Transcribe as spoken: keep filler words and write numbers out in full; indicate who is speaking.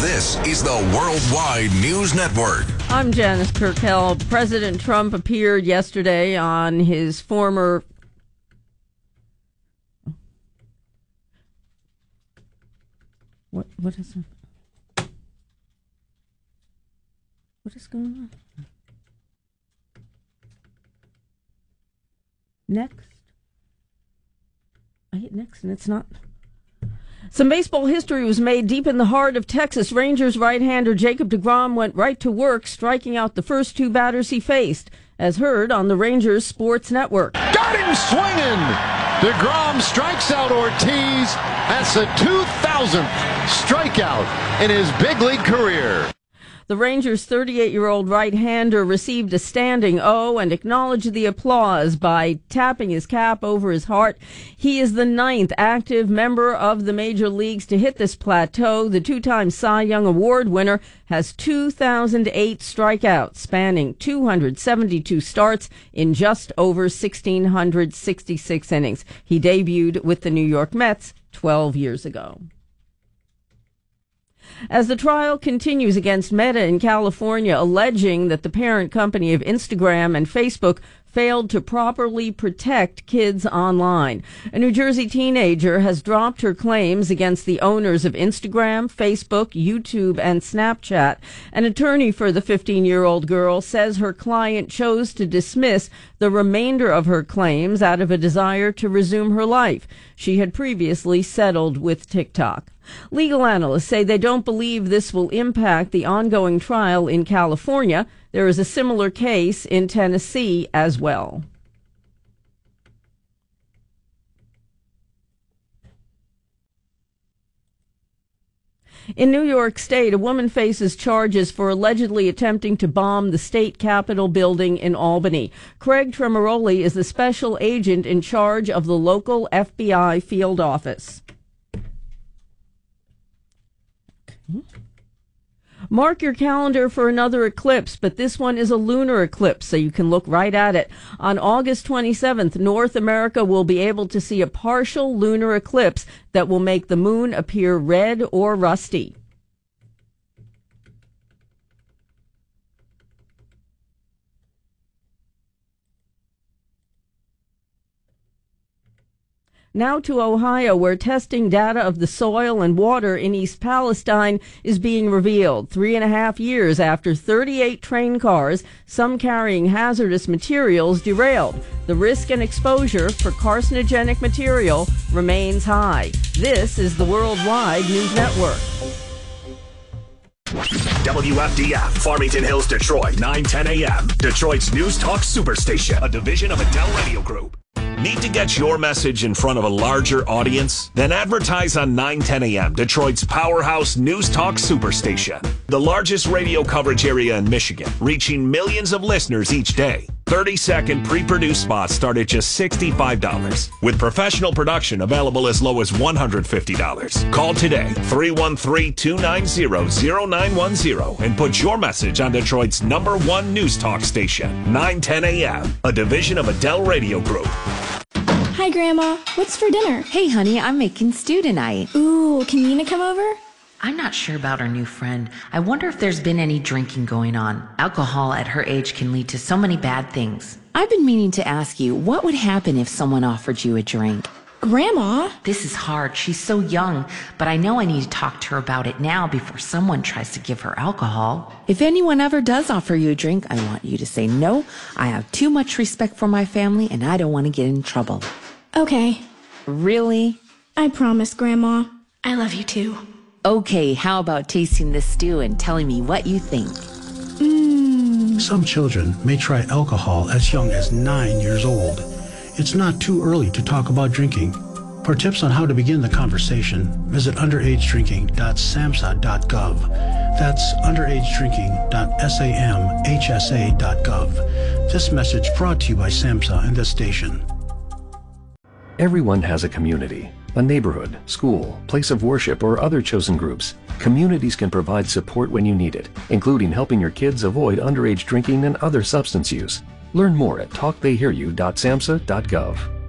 Speaker 1: This is the Worldwide News Network.
Speaker 2: I'm Janice Kirkell. President Trump appeared yesterday on his former What what is it? What is going on? Next. I hit next and it's not. Some baseball history was made deep in the heart of Texas. Rangers right-hander Jacob deGrom went right to work, striking out the first two batters he faced, as heard on the Rangers Sports Network.
Speaker 3: Got him swinging! deGrom strikes out Ortiz. That's the two thousandth strikeout in his big league career.
Speaker 2: The Rangers' thirty-eight-year-old right-hander received a standing O and acknowledged the applause by tapping his cap over his heart. He is the ninth active member of the major leagues to hit this plateau. The two-time Cy Young Award winner has two thousand eight strikeouts, spanning two hundred seventy-two starts in just over one thousand six hundred sixty-six innings. He debuted with the New York Mets twelve years ago. As the trial continues against Meta in California, alleging that the parent company of Instagram and Facebook failed to properly protect kids online. A New Jersey teenager has dropped her claims against the owners of Instagram, Facebook, YouTube, and Snapchat. An attorney for the fifteen-year-old girl says her client chose to dismiss the remainder of her claims out of a desire to resume her life. She had previously settled with TikTok. Legal analysts say they don't believe this will impact the ongoing trial in California. There is a similar case in Tennessee as well. In New York State, a woman faces charges for allegedly attempting to bomb the state capitol building in Albany. Craig Tremoroli is the special agent in charge of the local F B I field office. Mark your calendar for another eclipse, but this one is a lunar eclipse, so you can look right at it. On August twenty-seventh, North America will be able to see a partial lunar eclipse that will make the moon appear red or rusty. Now to Ohio, where testing data of the soil and water in East Palestine is being revealed. Three and a half years after thirty-eight train cars, some carrying hazardous materials, derailed. The risk and exposure for carcinogenic material remains high. This is the Worldwide News Network.
Speaker 4: W F D F, Farmington Hills, Detroit, nine ten a.m. Detroit's News Talk Superstation, a division of Adele Radio Group. Need to get your message in front of a larger audience? Then advertise on nine ten a.m., Detroit's powerhouse News Talk Superstation. The largest radio coverage area in Michigan, reaching millions of listeners each day. thirty-second pre-produced spots start at just sixty-five dollars, with professional production available as low as one hundred fifty dollars. Call today, three one three, two nine zero, zero nine one zero, and put your message on Detroit's number one News Talk station, nine ten a.m., a division of Adele Radio Group.
Speaker 5: Hi, Grandma. What's for dinner?
Speaker 6: Hey, honey, I'm making stew tonight.
Speaker 5: Ooh, can Nina come over?
Speaker 6: I'm not sure about our new friend. I wonder if there's been any drinking going on. Alcohol at her age can lead to so many bad things. I've been meaning to ask you, what would happen if someone offered you a drink?
Speaker 5: Grandma?
Speaker 6: This is hard. She's so young, but I know I need to talk to her about it now before someone tries to give her alcohol. If anyone ever does offer you a drink, I want you to say no. I have too much respect for my family, and I don't want to get in trouble.
Speaker 5: Okay.
Speaker 6: Really?
Speaker 5: I promise, Grandma. I love you too.
Speaker 6: Okay, how about tasting this stew and telling me what you think?
Speaker 5: Mmm.
Speaker 7: Some children may try alcohol as young as nine years old. It's not too early to talk about drinking. For tips on how to begin the conversation, visit underage drinking dot samhsa dot gov. That's underage drinking dot samhsa dot gov. This message brought to you by SAMHSA and this station.
Speaker 8: Everyone has a community, a neighborhood, school, place of worship, or other chosen groups. Communities can provide support when you need it, including helping your kids avoid underage drinking and other substance use. Learn more at talk they hear you dot samhsa dot gov.